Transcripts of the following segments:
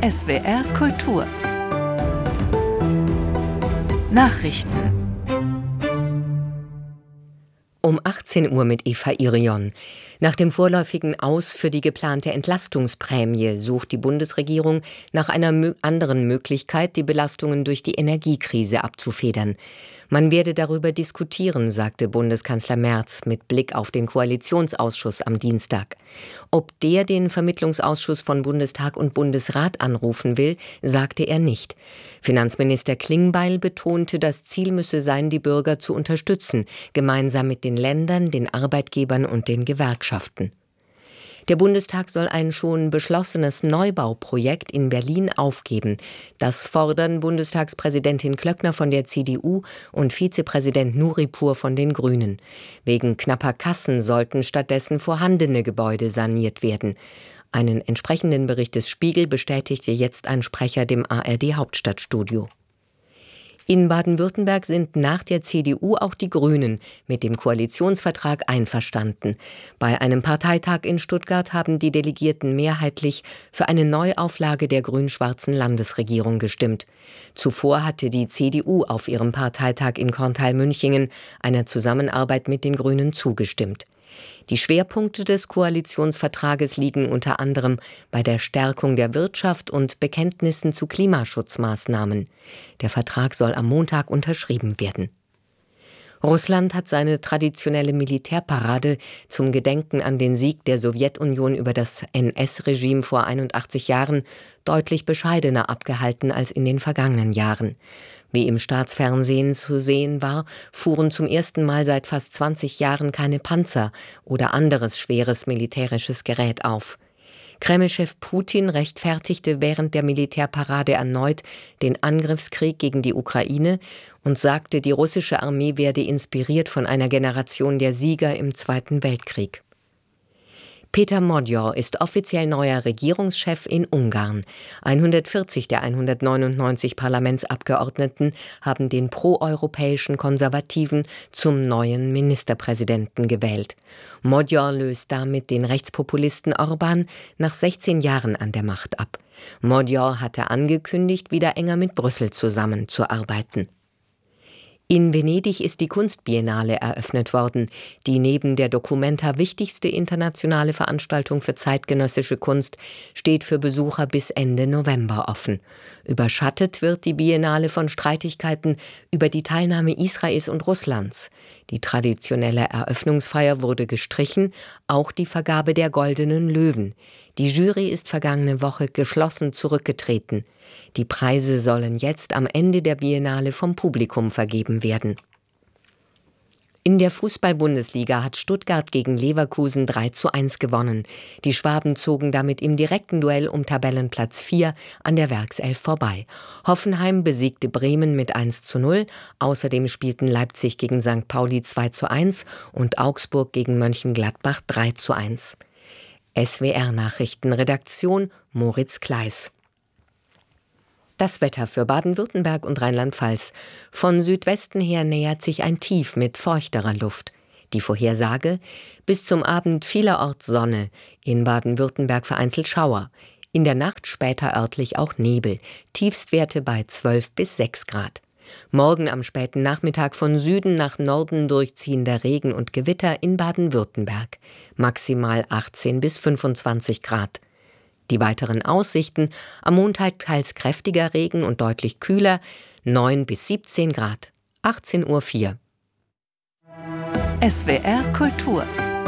SWR Kultur Nachrichten Um 18 Uhr mit Eva Irion. Nach dem vorläufigen Aus für die geplante Entlastungsprämie sucht die Bundesregierung nach einer anderen Möglichkeit, die Belastungen durch die Energiekrise abzufedern. Man werde darüber diskutieren, sagte Bundeskanzler Merz mit Blick auf den Koalitionsausschuss am Dienstag. Ob der den Vermittlungsausschuss von Bundestag und Bundesrat anrufen will, sagte er nicht. Finanzminister Klingbeil betonte, das Ziel müsse sein, die Bürger zu unterstützen, gemeinsam mit den Ländern, den Arbeitgebern und den Gewerkschaften. Der Bundestag soll ein schon beschlossenes Neubauprojekt in Berlin aufgeben. Das fordern Bundestagspräsidentin Klöckner von der CDU und Vizepräsident Nuripur von den Grünen. Wegen knapper Kassen sollten stattdessen vorhandene Gebäude saniert werden. Einen entsprechenden Bericht des Spiegel bestätigte jetzt ein Sprecher dem ARD-Hauptstadtstudio. In Baden-Württemberg sind nach der CDU auch die Grünen mit dem Koalitionsvertrag einverstanden. Bei einem Parteitag in Stuttgart haben die Delegierten mehrheitlich für eine Neuauflage der grün-schwarzen Landesregierung gestimmt. Zuvor hatte die CDU auf ihrem Parteitag in Korntal-Münchingen einer Zusammenarbeit mit den Grünen zugestimmt. Die Schwerpunkte des Koalitionsvertrages liegen unter anderem bei der Stärkung der Wirtschaft und Bekenntnissen zu Klimaschutzmaßnahmen. Der Vertrag soll am Montag unterschrieben werden. Russland hat seine traditionelle Militärparade zum Gedenken an den Sieg der Sowjetunion über das NS-Regime vor 81 Jahren deutlich bescheidener abgehalten als in den vergangenen Jahren. Wie im Staatsfernsehen zu sehen war, fuhren zum ersten Mal seit fast 20 Jahren keine Panzer oder anderes schweres militärisches Gerät auf. Kreml-Chef Putin rechtfertigte während der Militärparade erneut den Angriffskrieg gegen die Ukraine und sagte, die russische Armee werde inspiriert von einer Generation der Sieger im Zweiten Weltkrieg. Péter Magyar ist offiziell neuer Regierungschef in Ungarn. 140 der 199 Parlamentsabgeordneten haben den proeuropäischen Konservativen zum neuen Ministerpräsidenten gewählt. Magyar löst damit den Rechtspopulisten Orbán nach 16 Jahren an der Macht ab. Magyar hatte angekündigt, wieder enger mit Brüssel zusammenzuarbeiten. In Venedig ist die Kunstbiennale eröffnet worden, die neben der Documenta wichtigste internationale Veranstaltung für zeitgenössische Kunst steht für Besucher bis Ende November offen. Überschattet wird die Biennale von Streitigkeiten über die Teilnahme Israels und Russlands. Die traditionelle Eröffnungsfeier wurde gestrichen, auch die Vergabe der Goldenen Löwen. Die Jury ist vergangene Woche geschlossen zurückgetreten. Die Preise sollen jetzt am Ende der Biennale vom Publikum vergeben werden. In der Fußball-Bundesliga hat Stuttgart gegen Leverkusen 3:1 gewonnen. Die Schwaben zogen damit im direkten Duell um Tabellenplatz 4 an der Werkself vorbei. Hoffenheim besiegte Bremen mit 1:0. Außerdem spielten Leipzig gegen St. Pauli 2:1 und Augsburg gegen Mönchengladbach 3:1. SWR-Nachrichten, Redaktion Moritz Kleis. Das Wetter für Baden-Württemberg und Rheinland-Pfalz. Von Südwesten her nähert sich ein Tief mit feuchterer Luft. Die Vorhersage: bis zum Abend vielerorts Sonne, in Baden-Württemberg vereinzelt Schauer. In der Nacht später örtlich auch Nebel, Tiefstwerte bei 12 bis 6 Grad. Morgen am späten Nachmittag von Süden nach Norden durchziehender Regen und Gewitter in Baden-Württemberg. Maximal 18 bis 25 Grad. Die weiteren Aussichten: am Montag teils kräftiger Regen und deutlich kühler, 9 bis 17 Grad, 18:04 Uhr. SWR Kultur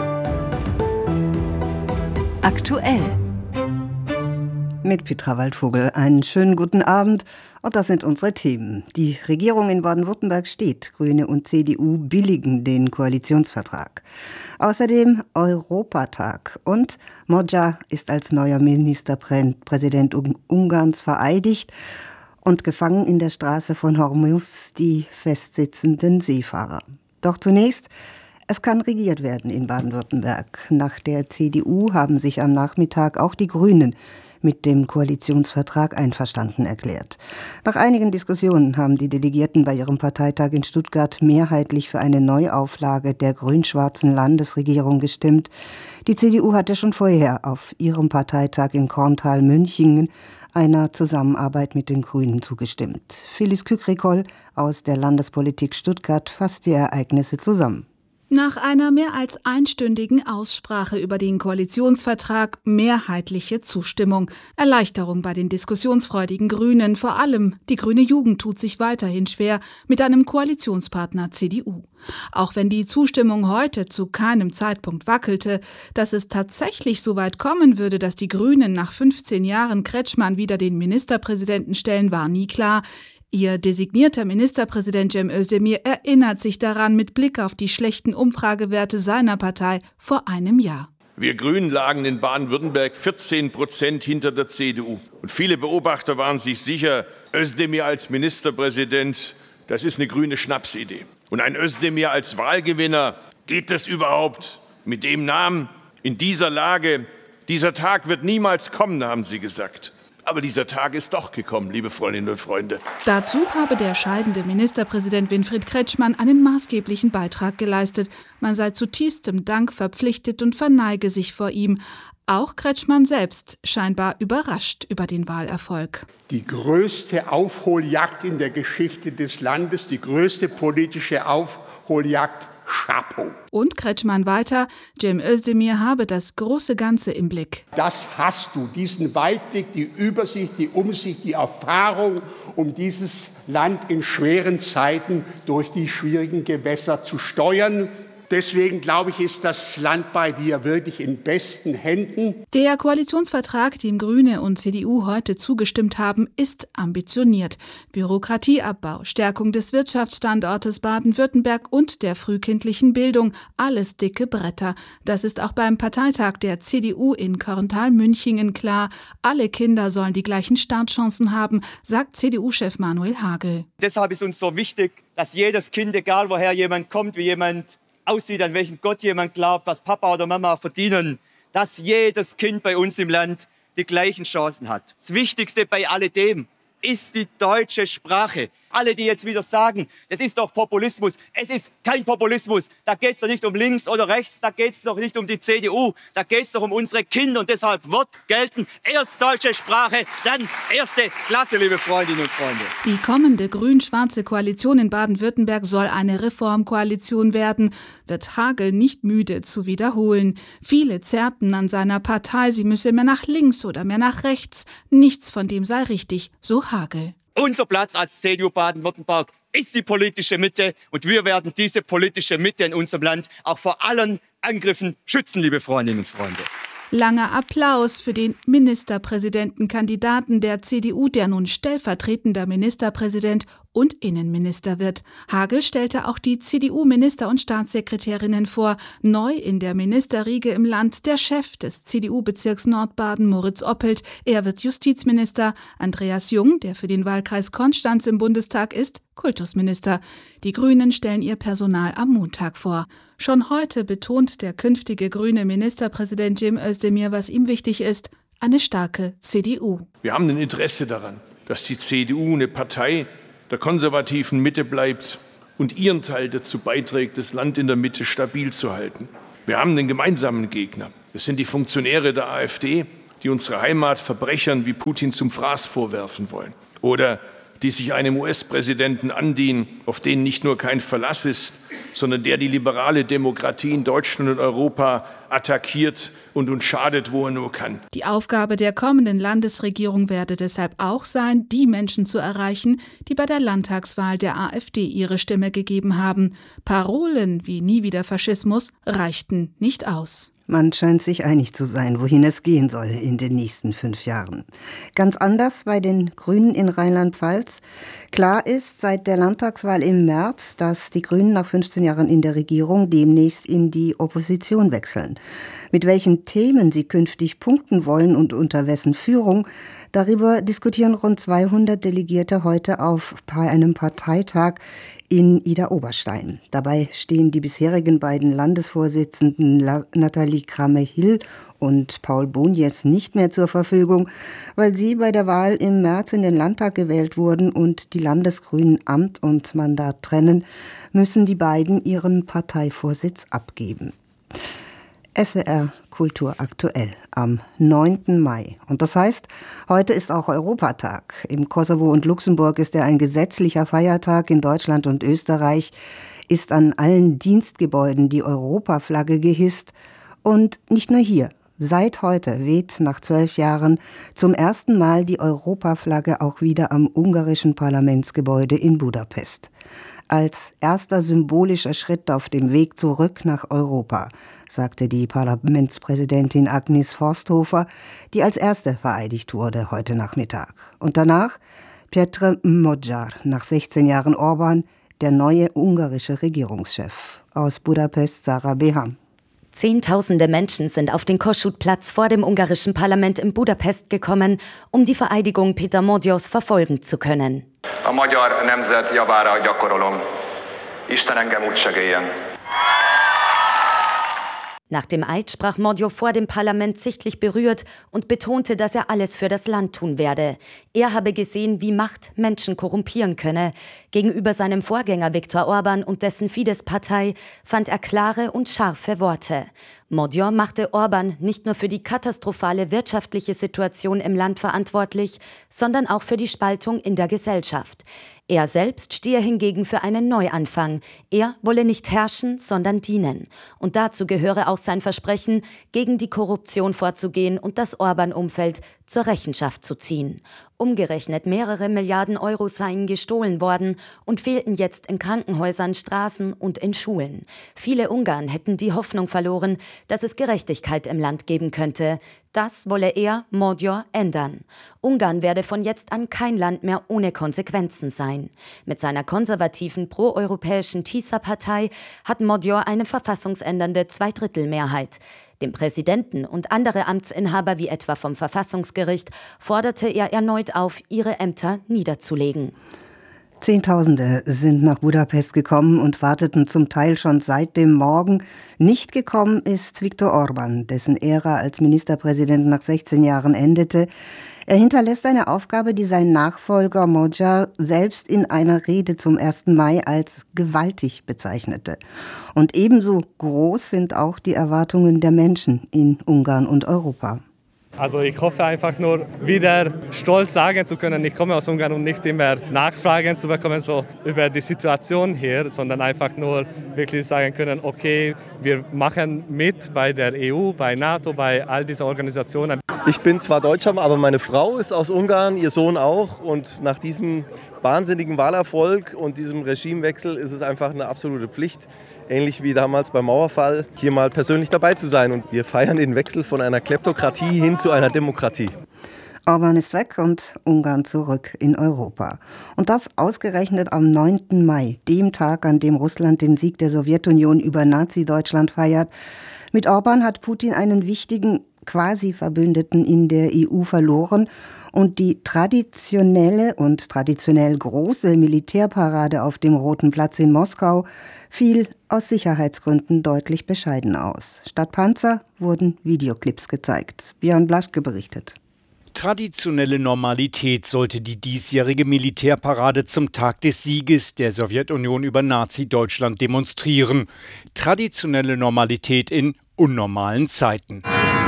aktuell mit Petra Waldvogel. Einen schönen guten Abend. Und das sind unsere Themen. Die Regierung in Baden-Württemberg steht. Grüne und CDU billigen den Koalitionsvertrag. Außerdem Europatag. Und Magyar ist als neuer Ministerpräsident Ungarns vereidigt und gefangen in der Straße von Hormuz die festsitzenden Seefahrer. Doch zunächst: es kann regiert werden in Baden-Württemberg. Nach der CDU haben sich am Nachmittag auch die Grünen mit dem Koalitionsvertrag einverstanden erklärt. Nach einigen Diskussionen haben die Delegierten bei ihrem Parteitag in Stuttgart mehrheitlich für eine Neuauflage der grün-schwarzen Landesregierung gestimmt. Die CDU hatte schon vorher auf ihrem Parteitag in Korntal-Münchingen einer Zusammenarbeit mit den Grünen zugestimmt. Phyllis Kükrikol aus der Landespolitik Stuttgart fasst die Ereignisse zusammen. Nach einer mehr als einstündigen Aussprache über den Koalitionsvertrag mehrheitliche Zustimmung. Erleichterung bei den diskussionsfreudigen Grünen. Vor allem die grüne Jugend tut sich weiterhin schwer mit einem Koalitionspartner CDU. Auch wenn die Zustimmung heute zu keinem Zeitpunkt wackelte, dass es tatsächlich so weit kommen würde, dass die Grünen nach 15 Jahren Kretschmann wieder den Ministerpräsidenten stellen, war nie klar. Ihr designierter Ministerpräsident Cem Özdemir erinnert sich daran mit Blick auf die schlechten Umfragewerte seiner Partei vor einem Jahr. Wir Grünen lagen in Baden-Württemberg 14% hinter der CDU. Und viele Beobachter waren sich sicher, Özdemir als Ministerpräsident, das ist eine grüne Schnapsidee. Und ein Özdemir als Wahlgewinner, geht das überhaupt mit dem Namen in dieser Lage? Dieser Tag wird niemals kommen, haben sie gesagt. Aber dieser Tag ist doch gekommen, liebe Freundinnen und Freunde. Dazu habe der scheidende Ministerpräsident Winfried Kretschmann einen maßgeblichen Beitrag geleistet. Man sei zu tiefstem Dank verpflichtet und verneige sich vor ihm. Auch Kretschmann selbst scheinbar überrascht über den Wahlerfolg. Die größte Aufholjagd in der Geschichte des Landes, die größte politische Aufholjagd. Chapeau. Und Kretschmann weiter, Cem Özdemir habe das große Ganze im Blick. Das hast du, diesen Weitblick, die Übersicht, die Umsicht, die Erfahrung, um dieses Land in schweren Zeiten durch die schwierigen Gewässer zu steuern. Deswegen, glaube ich, ist das Land bei dir wirklich in besten Händen. Der Koalitionsvertrag, dem Grüne und CDU heute zugestimmt haben, ist ambitioniert. Bürokratieabbau, Stärkung des Wirtschaftsstandortes Baden-Württemberg und der frühkindlichen Bildung, alles dicke Bretter. Das ist auch beim Parteitag der CDU in Korntal-Münchingen klar. Alle Kinder sollen die gleichen Startchancen haben, sagt CDU-Chef Manuel Hagel. Deshalb ist uns so wichtig, dass jedes Kind, egal woher jemand kommt, wie jemand aussieht, an welchen Gott jemand glaubt, was Papa oder Mama verdienen, dass jedes Kind bei uns im Land die gleichen Chancen hat. Das Wichtigste bei alledem ist die deutsche Sprache. Alle, die jetzt wieder sagen, das ist doch Populismus. Es ist kein Populismus. Da geht es doch nicht um links oder rechts. Da geht es doch nicht um die CDU. Da geht es doch um unsere Kinder. Und deshalb wird gelten, erst deutsche Sprache, dann erste Klasse, liebe Freundinnen und Freunde. Die kommende grün-schwarze Koalition in Baden-Württemberg soll eine Reformkoalition werden, wird Hagel nicht müde zu wiederholen. Viele zerrten an seiner Partei, sie müsse mehr nach links oder mehr nach rechts. Nichts von dem sei richtig, so Hagel. Unser Platz als CDU Baden-Württemberg ist die politische Mitte und wir werden diese politische Mitte in unserem Land auch vor allen Angriffen schützen, liebe Freundinnen und Freunde. Langer Applaus für den Ministerpräsidentenkandidaten der CDU, der nun stellvertretender Ministerpräsident und Innenminister wird. Hagel stellte auch die CDU-Minister- und Staatssekretärinnen vor. Neu in der Ministerriege im Land der Chef des CDU-Bezirks Nordbaden, Moritz Oppelt. Er wird Justizminister. Andreas Jung, der für den Wahlkreis Konstanz im Bundestag ist, Kultusminister. Die Grünen stellen ihr Personal am Montag vor. Schon heute betont der künftige grüne Ministerpräsident Cem Özdemir, was ihm wichtig ist, eine starke CDU. Wir haben ein Interesse daran, dass die CDU eine Partei der konservativen Mitte bleibt und ihren Teil dazu beiträgt, das Land in der Mitte stabil zu halten. Wir haben einen gemeinsamen Gegner. Das sind die Funktionäre der AfD, die unsere Heimat Verbrechern wie Putin zum Fraß vorwerfen wollen. Oder die sich einem US-Präsidenten andienen, auf den nicht nur kein Verlass ist, sondern der die liberale Demokratie in Deutschland und Europa attackiert und uns schadet, wo er nur kann. Die Aufgabe der kommenden Landesregierung werde deshalb auch sein, die Menschen zu erreichen, die bei der Landtagswahl der AfD ihre Stimme gegeben haben. Parolen wie nie wieder Faschismus reichten nicht aus. Man scheint sich einig zu sein, wohin es gehen soll in den nächsten 5 Jahren. Ganz anders bei den Grünen in Rheinland-Pfalz. Klar ist seit der Landtagswahl im März, dass die Grünen nach 15 Jahren in der Regierung demnächst in die Opposition wechseln. Mit welchen Themen sie künftig punkten wollen und unter wessen Führung, darüber diskutieren rund 200 Delegierte heute bei einem Parteitag in Idar-Oberstein. Dabei stehen die bisherigen beiden Landesvorsitzenden Nathalie Kramer-Hill und Paul Bonjes nicht mehr zur Verfügung, weil sie bei der Wahl im März in den Landtag gewählt wurden und die Landesgrünen Amt und Mandat trennen, müssen die beiden ihren Parteivorsitz abgeben. SWR Kultur aktuell am 9. Mai. Und das heißt, heute ist auch Europatag. Im Kosovo und Luxemburg ist er ein gesetzlicher Feiertag. In Deutschland und Österreich ist an allen Dienstgebäuden die Europaflagge gehisst. Und nicht nur hier. Seit heute weht nach 12 Jahren zum ersten Mal die Europaflagge auch wieder am ungarischen Parlamentsgebäude in Budapest. Als erster symbolischer Schritt auf dem Weg zurück nach Europa, sagte die Parlamentspräsidentin Agnes Forsthofer, die als erste vereidigt wurde heute Nachmittag. Und danach Petre Magyar, nach 16 Jahren Orban, der neue ungarische Regierungschef. Aus Budapest Sarah Beham. Zehntausende Menschen sind auf den Kossuth-Platz vor dem ungarischen Parlament in Budapest gekommen, um die Vereidigung Péter Magyars verfolgen zu können. A magyar nemzet javára gyakorolom. Isten engem úgy segéljen. Nach dem Eid sprach Magyar vor dem Parlament sichtlich berührt und betonte, dass er alles für das Land tun werde. Er habe gesehen, wie Macht Menschen korrumpieren könne. Gegenüber seinem Vorgänger Viktor Orban und dessen Fidesz-Partei fand er klare und scharfe Worte. Magyar machte Orban nicht nur für die katastrophale wirtschaftliche Situation im Land verantwortlich, sondern auch für die Spaltung in der Gesellschaft. Er selbst stehe hingegen für einen Neuanfang. Er wolle nicht herrschen, sondern dienen. Und dazu gehöre auch sein Versprechen, gegen die Korruption vorzugehen und das Orban-Umfeld zur Rechenschaft zu ziehen. Umgerechnet mehrere Milliarden Euro seien gestohlen worden und fehlten jetzt in Krankenhäusern, Straßen und in Schulen. Viele Ungarn hätten die Hoffnung verloren, dass es Gerechtigkeit im Land geben könnte. Das wolle er, Magyar, ändern. Ungarn werde von jetzt an kein Land mehr ohne Konsequenzen sein. Mit seiner konservativen proeuropäischen TISA-Partei hat Magyar eine verfassungsändernde Zweidrittelmehrheit. Dem Präsidenten und andere Amtsinhaber wie etwa vom Verfassungsgericht forderte er erneut auf, ihre Ämter niederzulegen. Zehntausende sind nach Budapest gekommen und warteten zum Teil schon seit dem Morgen. Nicht gekommen ist Viktor Orban, dessen Ära als Ministerpräsident nach 16 Jahren endete. Er hinterlässt eine Aufgabe, die sein Nachfolger Magyar selbst in einer Rede zum 1. Mai als gewaltig bezeichnete. Und ebenso groß sind auch die Erwartungen der Menschen in Ungarn und Europa. Also ich hoffe einfach nur, wieder stolz sagen zu können, ich komme aus Ungarn und nicht immer Nachfragen zu bekommen so über die Situation hier, sondern einfach nur wirklich sagen können, okay, wir machen mit bei der EU, bei NATO, bei all diesen Organisationen. Ich bin zwar Deutscher, aber meine Frau ist aus Ungarn, ihr Sohn auch. Und nach diesem wahnsinnigen Wahlerfolg und diesem Regimewechsel ist es einfach eine absolute Pflicht, ähnlich wie damals beim Mauerfall, hier mal persönlich dabei zu sein. Und wir feiern den Wechsel von einer Kleptokratie hin zu einer Demokratie. Orban ist weg und Ungarn zurück in Europa. Und das ausgerechnet am 9. Mai, dem Tag, an dem Russland den Sieg der Sowjetunion über Nazi-Deutschland feiert. Mit Orban hat Putin einen wichtigen Quasi-Verbündeten in der EU verloren. Und die traditionell große Militärparade auf dem Roten Platz in Moskau fiel aus Sicherheitsgründen deutlich bescheiden aus. Statt Panzer wurden Videoclips gezeigt. Björn Blaschke berichtet. Traditionelle Normalität sollte die diesjährige Militärparade zum Tag des Sieges der Sowjetunion über Nazi-Deutschland demonstrieren. Traditionelle Normalität in unnormalen Zeiten.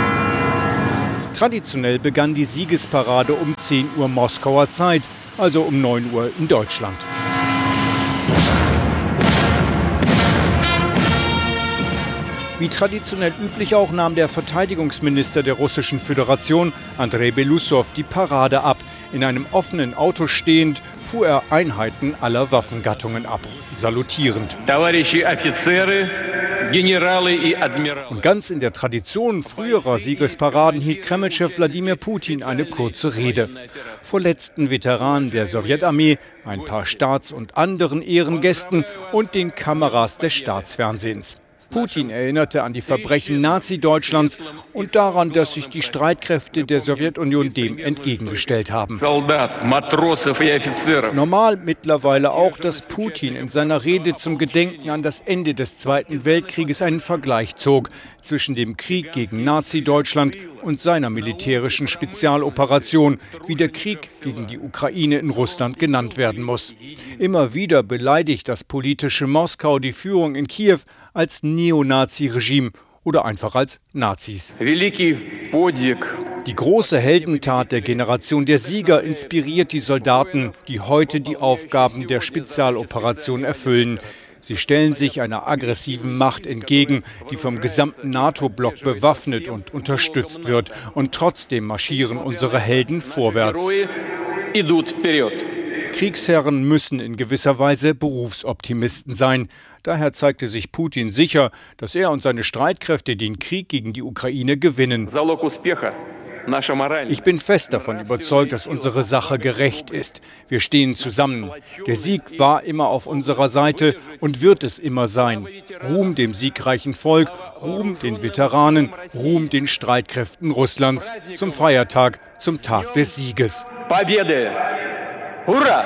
Traditionell begann die Siegesparade um 10 Uhr Moskauer Zeit, also um 9 Uhr in Deutschland. Wie traditionell üblich auch nahm der Verteidigungsminister der Russischen Föderation, Andrei Beloussow, die Parade ab. In einem offenen Auto stehend fuhr er Einheiten aller Waffengattungen ab, salutierend. Und ganz in der Tradition früherer Siegesparaden hielt Kremlchef Wladimir Putin eine kurze Rede. Vor letzten Veteranen der Sowjetarmee, ein paar Staats- und anderen Ehrengästen und den Kameras des Staatsfernsehens. Putin erinnerte an die Verbrechen Nazi-Deutschlands und daran, dass sich die Streitkräfte der Sowjetunion dem entgegengestellt haben. Normal mittlerweile auch, dass Putin in seiner Rede zum Gedenken an das Ende des Zweiten Weltkrieges einen Vergleich zog zwischen dem Krieg gegen Nazi-Deutschland und seiner militärischen Spezialoperation, wie der Krieg gegen die Ukraine in Russland genannt werden muss. Immer wieder beleidigt das politische Moskau die Führung in Kiew als Neonazi-Regime oder einfach als Nazis. Die große Heldentat der Generation der Sieger inspiriert die Soldaten, die heute die Aufgaben der Spezialoperation erfüllen. Sie stellen sich einer aggressiven Macht entgegen, die vom gesamten NATO-Block bewaffnet und unterstützt wird. Und trotzdem marschieren unsere Helden vorwärts. Kriegsherren müssen in gewisser Weise Berufsoptimisten sein. Daher zeigte sich Putin sicher, dass er und seine Streitkräfte den Krieg gegen die Ukraine gewinnen. Ich bin fest davon überzeugt, dass unsere Sache gerecht ist. Wir stehen zusammen. Der Sieg war immer auf unserer Seite und wird es immer sein. Ruhm dem siegreichen Volk, Ruhm den Veteranen, Ruhm den Streitkräften Russlands. Zum Feiertag, zum Tag des Sieges. Hurra!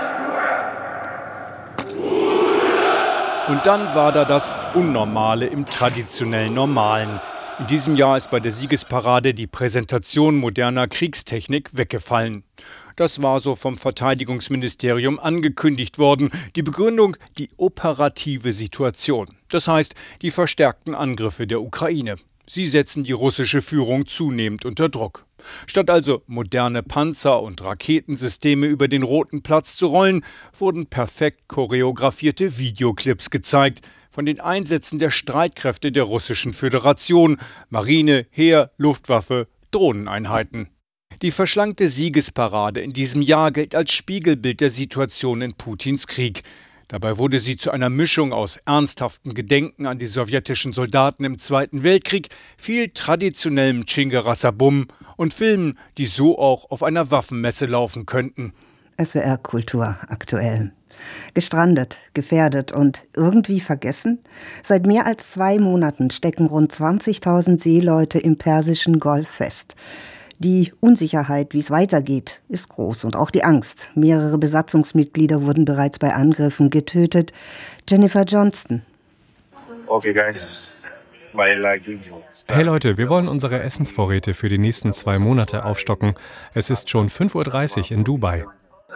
Und dann war da das Unnormale im traditionell Normalen. In diesem Jahr ist bei der Siegesparade die Präsentation moderner Kriegstechnik weggefallen. Das war so vom Verteidigungsministerium angekündigt worden. Die Begründung, die operative Situation. Das heißt, die verstärkten Angriffe der Ukraine. Sie setzen die russische Führung zunehmend unter Druck. Statt also moderne Panzer und Raketensysteme über den Roten Platz zu rollen, wurden perfekt choreografierte Videoclips gezeigt von den Einsätzen der Streitkräfte der Russischen Föderation, Marine, Heer, Luftwaffe, Drohneneinheiten. Die verschlankte Siegesparade in diesem Jahr gilt als Spiegelbild der Situation in Putins Krieg. Dabei wurde sie zu einer Mischung aus ernsthaftem Gedenken an die sowjetischen Soldaten im Zweiten Weltkrieg, viel traditionellem Tschingerassabum und Filmen, die so auch auf einer Waffenmesse laufen könnten. SWR Kultur aktuell. Gestrandet, gefährdet und irgendwie vergessen? Seit mehr als 2 Monaten stecken rund 20.000 Seeleute im Persischen Golf fest. Die Unsicherheit, wie es weitergeht, ist groß und auch die Angst. Mehrere Besatzungsmitglieder wurden bereits bei Angriffen getötet. Jennifer Johnston. Okay, guys. Hey Leute, wir wollen unsere Essensvorräte für die nächsten 2 Monate aufstocken. Es ist schon 5:30 Uhr in Dubai.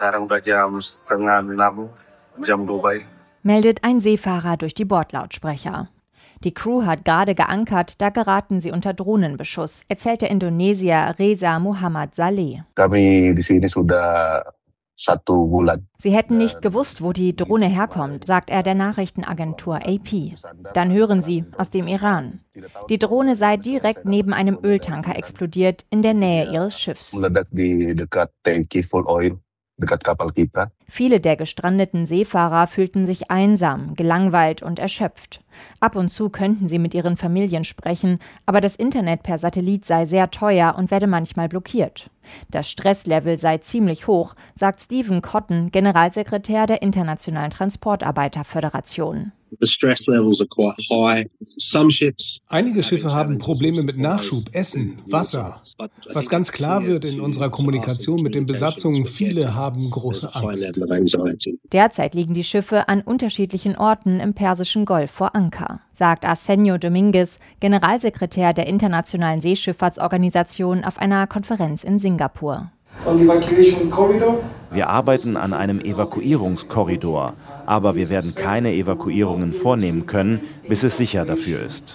Meldet ein Seefahrer durch die Bordlautsprecher. Die Crew hat gerade geankert, da geraten sie unter Drohnenbeschuss, erzählt der Indonesier Reza Muhammad Saleh. Sie hätten nicht gewusst, wo die Drohne herkommt, sagt er der Nachrichtenagentur AP. Dann hören sie, aus dem Iran. Die Drohne sei direkt neben einem Öltanker explodiert, in der Nähe ihres Schiffs. Viele der gestrandeten Seefahrer fühlten sich einsam, gelangweilt und erschöpft. Ab und zu könnten sie mit ihren Familien sprechen, aber das Internet per Satellit sei sehr teuer und werde manchmal blockiert. Das Stresslevel sei ziemlich hoch, sagt Stephen Cotton, Generalsekretär der Internationalen Transportarbeiterföderation. Einige Schiffe haben Probleme mit Nachschub, Essen, Wasser. Was ganz klar wird in unserer Kommunikation mit den Besatzungen, viele haben große Angst. Derzeit liegen die Schiffe an unterschiedlichen Orten im Persischen Golf vor Anker, sagt Arsenio Dominguez, Generalsekretär der Internationalen Seeschifffahrtsorganisation auf einer Konferenz in Singapur. Wir arbeiten an einem Evakuierungskorridor, aber wir werden keine Evakuierungen vornehmen können, bis es sicher dafür ist.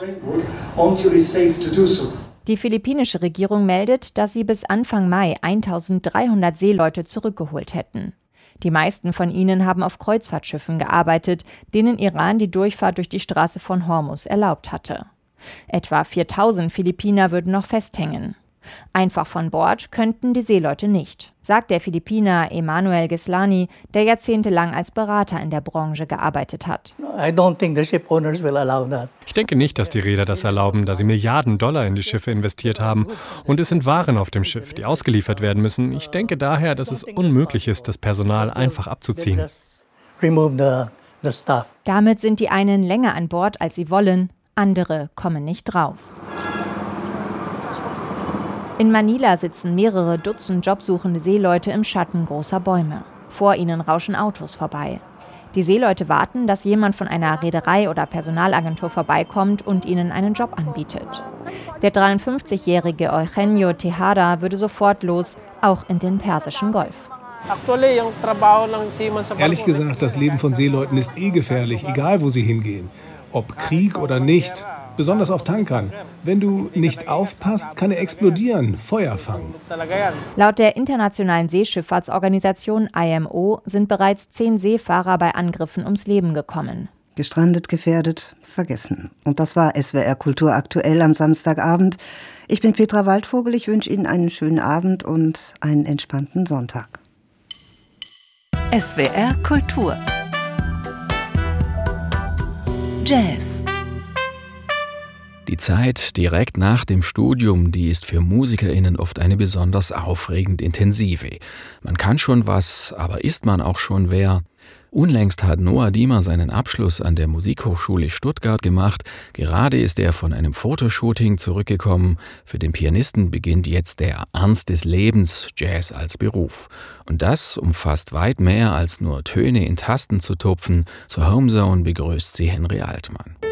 Die philippinische Regierung meldet, dass sie bis Anfang Mai 1.300 Seeleute zurückgeholt hätten. Die meisten von ihnen haben auf Kreuzfahrtschiffen gearbeitet, denen Iran die Durchfahrt durch die Straße von Hormuz erlaubt hatte. Etwa 4.000 Philippiner würden noch festhängen. Einfach von Bord könnten die Seeleute nicht, sagt der Philippiner Emanuel Gislani, der jahrzehntelang als Berater in der Branche gearbeitet hat. Ich denke nicht, dass die Reeder das erlauben, da sie Milliarden Dollar in die Schiffe investiert haben. Und es sind Waren auf dem Schiff, die ausgeliefert werden müssen. Ich denke daher, dass es unmöglich ist, das Personal einfach abzuziehen. Damit sind die einen länger an Bord, als sie wollen, andere kommen nicht drauf. In Manila sitzen mehrere Dutzend jobsuchende Seeleute im Schatten großer Bäume. Vor ihnen rauschen Autos vorbei. Die Seeleute warten, dass jemand von einer Reederei oder Personalagentur vorbeikommt und ihnen einen Job anbietet. Der 53-jährige Eugenio Tejada würde sofort los, auch in den Persischen Golf. Ehrlich gesagt, das Leben von Seeleuten ist gefährlich, egal wo sie hingehen. Ob Krieg oder nicht. besonders auf Tankern. Wenn du nicht aufpasst, kann er explodieren, Feuer fangen. Laut der Internationalen Seeschifffahrtsorganisation IMO sind bereits 10 Seefahrer bei Angriffen ums Leben gekommen. Gestrandet, gefährdet, vergessen. Und das war SWR Kultur aktuell am Samstagabend. Ich bin Petra Waldvogel, ich wünsche Ihnen einen schönen Abend und einen entspannten Sonntag. SWR Kultur Jazz. Die Zeit direkt nach dem Studium, die ist für MusikerInnen oft eine besonders aufregend intensive. Man kann schon was, aber ist man auch schon wer? Unlängst hat Noah Diemer seinen Abschluss an der Musikhochschule Stuttgart gemacht. Gerade ist er von einem Fotoshooting zurückgekommen. Für den Pianisten beginnt jetzt der Ernst des Lebens, Jazz als Beruf. Und das umfasst weit mehr als nur Töne in Tasten zu tupfen. Zur Homezone begrüßt sie Henry Altmann.